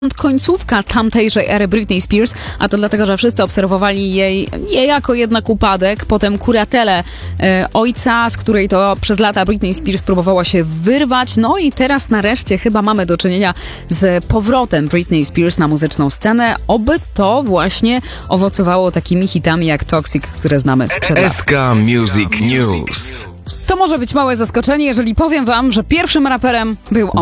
końcówka tamtejszej ery Britney Spears, a to dlatego, że wszyscy obserwowali jej niejako jednak upadek, potem kuratelę ojca, z której to przez lata Britney Spears próbowała się wyrwać, no i teraz nareszcie chyba mamy do czynienia z powrotem Britney Spears na muzyczną scenę, oby to właśnie owocowało takimi hitami jak Toxic, które znamy sprzed lat. SK Music News. To może być małe zaskoczenie, jeżeli powiem wam, że pierwszym raperem był on.